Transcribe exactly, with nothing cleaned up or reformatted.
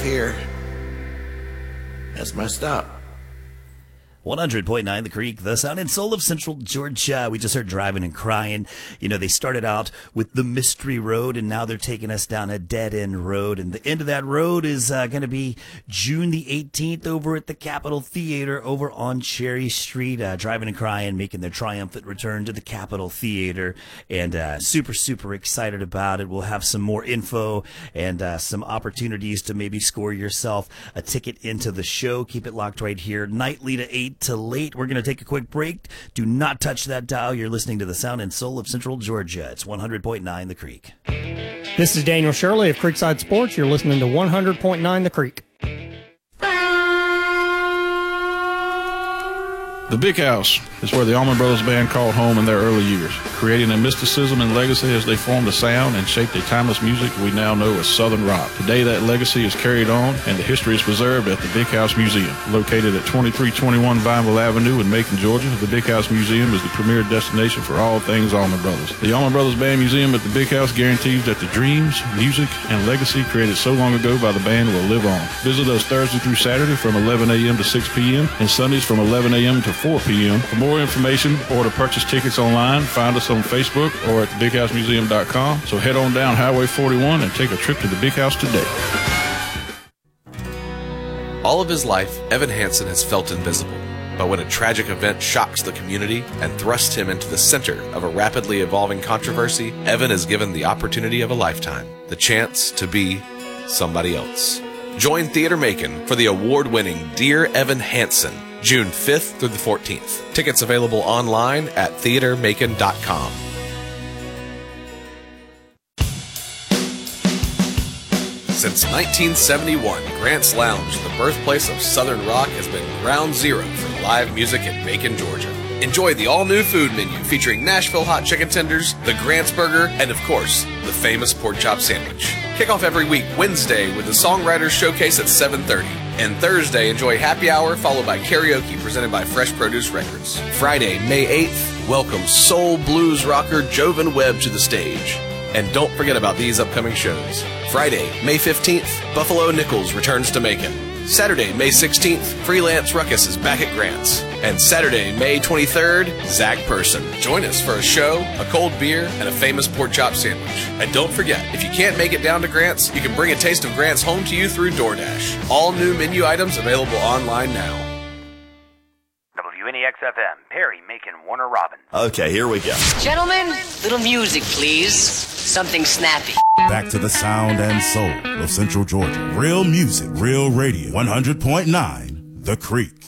off here. That's my stop. one hundred point nine The Creek, the sound and soul of Central Georgia. We just heard Driving and Crying. You know, they started out with the Mystery Road, and now they're taking us down a dead-end road. And the end of that road is uh, going to be June the eighteenth over at the Capitol Theater over on Cherry Street. Uh, Driving and Crying making their triumphant return to the Capitol Theater. And uh, super, super excited about it. We'll have some more info and uh, some opportunities to maybe score yourself a ticket into the show. Keep it locked right here, nightly to eight to late. We're going to take a quick break. Do not touch that dial. You're listening to the sound and soul of Central Georgia. It's one hundred point nine The Creek. This is Daniel Shirley of Creekside Sports. You're listening to one hundred point nine The Creek. The Big House is where the Allman Brothers Band called home in their early years, creating a mysticism and legacy as they formed a sound and shaped a timeless music we now know as Southern rock. Today that legacy is carried on and the history is preserved at the Big House Museum. Located at twenty-three twenty-one Vineville Avenue in Macon, Georgia, the Big House Museum is the premier destination for all things Allman Brothers. The Allman Brothers Band Museum at the Big House guarantees that the dreams, music, and legacy created so long ago by the band will live on. Visit us Thursday through Saturday from eleven a.m. to six p.m. and Sundays from eleven a.m. to four p.m. For more information or to purchase tickets online, find us on Facebook or at the big house museum dot com. So head on down Highway forty-one and take a trip to the Big House today. All of his life, Evan Hansen has felt invisible. But when a tragic event shocks the community and thrusts him into the center of a rapidly evolving controversy, Evan is given the opportunity of a lifetime, the chance to be somebody else. Join Theater Macon for the award-winning Dear Evan Hansen, June fifth through the fourteenth. Tickets available online at theater macon dot com. Since nineteen seventy-one, Grant's Lounge, the birthplace of Southern rock, has been ground zero for live music in Macon, Georgia. Enjoy the all-new food menu featuring Nashville hot chicken tenders, the Grant's Burger, and of course, the famous pork chop sandwich. Kick off every week Wednesday with the Songwriters Showcase at seven thirty. And Thursday, enjoy happy hour followed by karaoke presented by Fresh Produce Records. Friday, May eighth, welcome soul blues rocker Jovan Webb to the stage. And don't forget about these upcoming shows. Friday, May fifteenth, Buffalo Nichols returns to Macon. Saturday, May sixteenth, Freelance Ruckus is back at Grant's. And Saturday, May twenty-third, Zach Person. Join us for a show, a cold beer, and a famous pork chop sandwich. And don't forget, if you can't make it down to Grant's, you can bring a taste of Grant's home to you through DoorDash. All new menu items available online now. W N E X F M, Perry, Macon, Warner Robin. Okay, here we go. Gentlemen, little music, please. Something snappy. Back to the sound and soul of Central Georgia. Real music, real radio. one hundred point nine The Creek.